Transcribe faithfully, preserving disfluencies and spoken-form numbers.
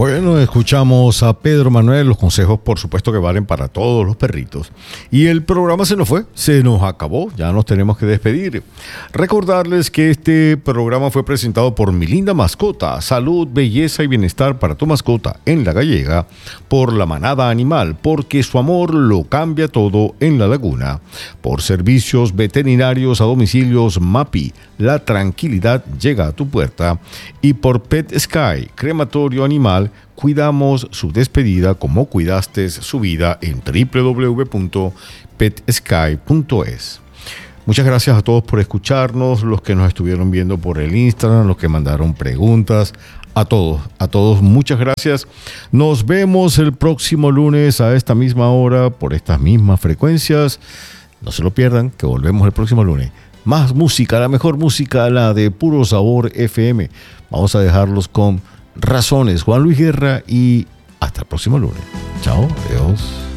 Bueno, escuchamos a Pedro Manuel, los consejos por supuesto que valen para todos los perritos. Y el programa se nos fue, se nos acabó, ya nos tenemos que despedir. Recordarles que este programa fue presentado por Mi Linda Mascota, salud, belleza y bienestar para tu mascota en La Gallega, por La Manada Animal, porque su amor lo cambia todo en La Laguna, por Servicios Veterinarios a Domicilios MAPI, la tranquilidad llega a tu puerta, y por Pet Sky, crematorio animal. Cuidamos su despedida como cuidaste su vida en doble u doble u doble u punto pet sky punto es. Muchas gracias a todos por escucharnos, los que nos estuvieron viendo por el Instagram, los que mandaron preguntas, a todos, a todos muchas gracias. Nos vemos el próximo lunes a esta misma hora por estas mismas frecuencias. No se lo pierdan, que volvemos el próximo lunes. Más música, la mejor música, la de Puro Sabor F M. Vamos a dejarlos con Razones, Juan Luis Guerra, y hasta el próximo lunes. Chao, adiós.